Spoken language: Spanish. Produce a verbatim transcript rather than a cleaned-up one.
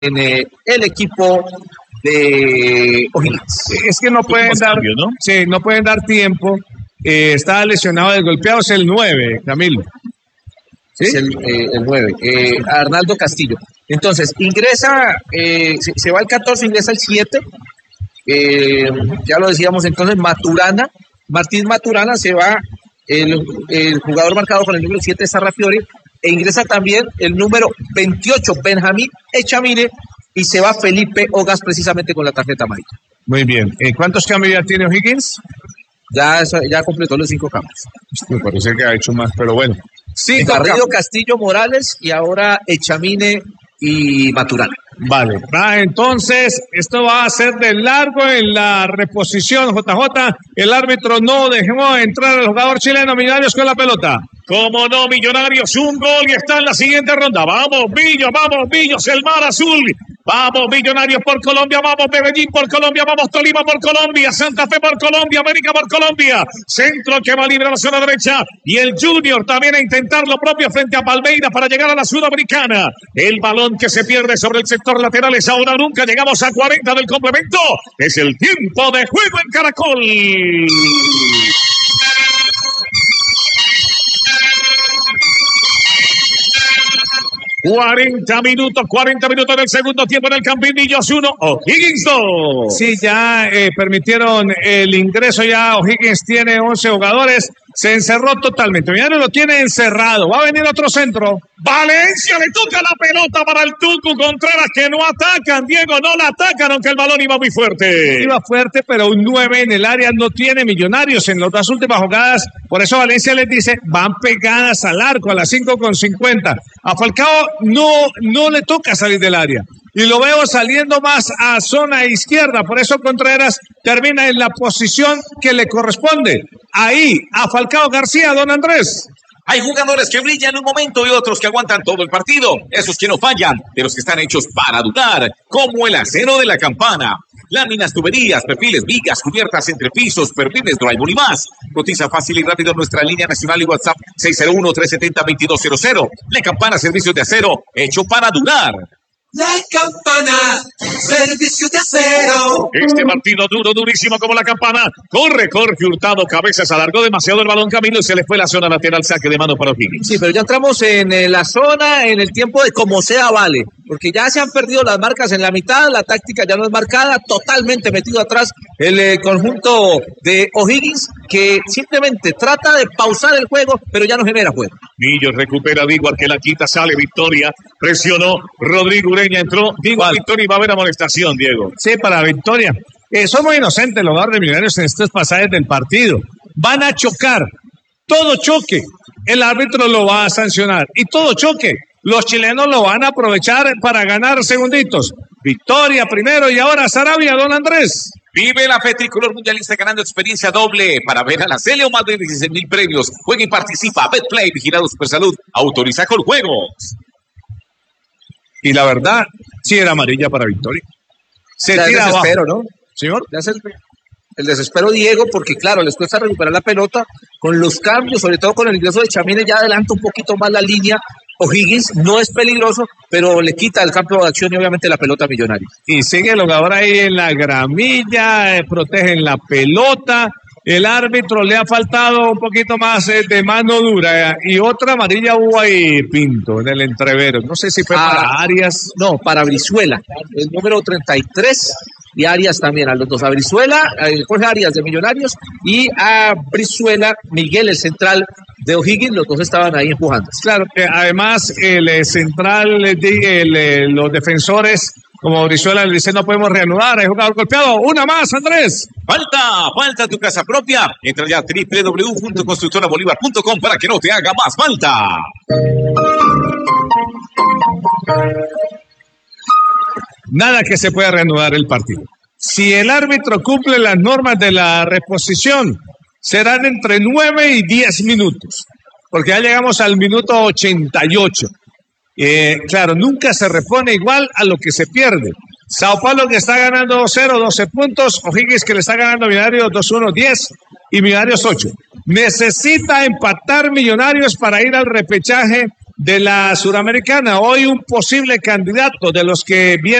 en eh, el equipo de O'Higgins. Es que no pueden dar, cambio, ¿no? Sí, no pueden dar tiempo. Eh, está lesionado, el golpeado es el nueve, Camilo. ¿Sí? Es el, eh, el nueve, eh, Arnaldo Castillo. Entonces, ingresa, eh, se, se va el catorce, ingresa el siete. Eh, ya lo decíamos entonces, Maturana, Martín Maturana, se va el, el jugador marcado con el número siete, Sarrafiori, e ingresa también el número veintiocho, Benjamín Echamine, y se va Felipe Ogas precisamente con la tarjeta amarilla. Muy bien. Eh, ¿Cuántos cambios ya tiene O'Higgins? Ya, ya completó los cinco cambios. Me parece que ha hecho más, pero bueno. Sí, Garrido, Castillo, Morales y ahora Echamine y Maturana. Vale, ah, entonces esto va a ser de largo en la reposición, J J. El árbitro no dejó entrar al jugador chileno. Millonarios con la pelota. Como no, Millonarios, un gol y está en la siguiente ronda. Vamos, Millos, vamos, Millos, el mar azul. Vamos, Millonarios por Colombia, vamos, Medellín por Colombia, vamos, Tolima por Colombia, Santa Fe por Colombia, América por Colombia. Centro que va libre a la zona derecha. Y el Junior también a intentar lo propio frente a Palmeiras para llegar a la Sudamericana. El balón que se pierde sobre el sector lateral es ahora nunca. Llegamos a cuarenta del complemento. Es el tiempo de juego en Caracol. cuarenta minutos, cuarenta minutos del segundo tiempo en el Campín. Millos uno, O'Higgins dos. Sí, ya eh, permitieron el ingreso, ya O'Higgins tiene once jugadores, se encerró totalmente. Millonarios lo tiene encerrado, va a venir otro centro. Valencia le toca la pelota para el Tucu Contreras, que no atacan, Diego, no la atacan, aunque el balón iba muy fuerte. Iba fuerte, pero un nueve en el área no tiene Millonarios en las dos últimas jugadas, por eso Valencia les dice, van pegadas al arco a las cinco con cincuenta. A Falcao no, no le toca salir del área. Y lo veo saliendo más a zona izquierda, por eso Contreras termina en la posición que le corresponde. Ahí, a Falcao García, don Andrés. Hay jugadores que brillan en un momento y otros que aguantan todo el partido. Esos que no fallan, de los que están hechos para durar, como el acero de la Campana. Láminas, tuberías, perfiles, vigas, cubiertas, entrepisos, perfiles, drywall y más. Cotiza fácil y rápido en nuestra línea nacional y WhatsApp seis cero uno, tres siete cero, dos dos cero cero. La Campana, servicios de acero, hecho para durar. La Campana, servicio de acero. Este partido duro, durísimo como la Campana. Corre, Jorge Hurtado, cabeza, se alargó demasiado el balón Camilo y se le fue la zona lateral, saque de mano para O'Higgins. Sí, pero ya entramos en eh, la zona, en el tiempo de como sea vale, porque ya se han perdido las marcas en la mitad, la táctica ya no es marcada, totalmente metido atrás el eh, conjunto de O'Higgins, que simplemente trata de pausar el juego, pero ya no genera juego. Millos recupera, digo, al que la quita, sale Victoria, presionó, Rodrigo Ureña entró, digo, Victoria y va a haber amonestación, Diego. Sí, para Victoria. Eh, son muy inocentes los jugadores de Millonarios en estos pasajes del partido. Van a chocar, todo choque, el árbitro lo va a sancionar, y todo choque, los chilenos lo van a aprovechar para ganar segunditos. Victoria primero y ahora Sarabia, don Andrés. Vive la fe tricolor mundialista ganando experiencia doble para ver a la Celio, más de dieciséis mil premios. Juega y participa. Betplay, vigilado Supersalud, autoriza con juegos. Y la verdad, sí era amarilla para Victoria. Se ya tira el desespero, abajo. ¿No? Señor. Ya se, el desespero, Diego, porque claro, les cuesta recuperar la pelota con los cambios, sobre todo con el ingreso de Echamine, ya adelanta un poquito más la línea. O'Higgins no es peligroso, pero le quita el campo de acción y obviamente la pelota a Millonarios. Y sigue el jugador ahí en la gramilla, eh, protegen la pelota. El árbitro le ha faltado un poquito más eh, de mano dura. Eh, y otra amarilla hubo ahí, Pinto, en el entrevero. No sé si fue ah, para Arias. No, para Brizuela, el número treinta y tres. Y Arias también, a los dos, a Brizuela, a Jorge Arias de Millonarios y a Brizuela, Miguel, el central de O'Higgins, los dos estaban ahí empujando. Claro, que además el eh, central, el, el, los defensores, como Brizuela le dice, no podemos reanudar, hay jugador golpeado, una más, Andrés. Falta, falta tu casa propia. Entra ya a doble u doble u doble u punto constructora bolívar punto com para que no te haga más falta. Nada que se pueda reanudar el partido. Si el árbitro cumple las normas de la reposición, serán entre nueve y diez minutos, porque ya llegamos al minuto ochenta y ocho. Eh, claro, nunca se repone igual a lo que se pierde. Sao Paulo que está ganando dos cero, doce puntos. O'Higgins que le está ganando a Millonarios dos uno, diez y Millonarios ocho. Necesita empatar Millonarios para ir al repechaje de la Suramericana. Hoy un posible candidato de los que viene